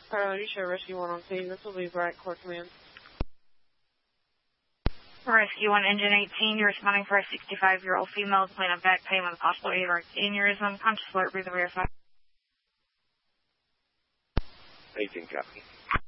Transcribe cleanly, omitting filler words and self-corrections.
Priority Show Rescue 1 on scene. This will be Bright Court Command. Rescue 1, Engine 18, you're responding for a 65-year-old female with plain of back pain with possible aortic aneurysm. Conscious alert, breathe and verify. 18 copy.